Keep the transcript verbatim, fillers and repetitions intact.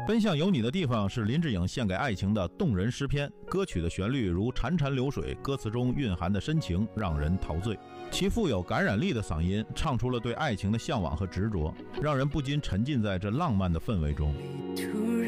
奔向有你的地方是林志颖献给爱情的动人诗篇，歌曲的旋律如潺潺流水，歌词中蕴含的深情让人陶醉。其富有感染力的嗓音唱出了对爱情的向往和执着，让人不禁沉浸在这浪漫的氛围中。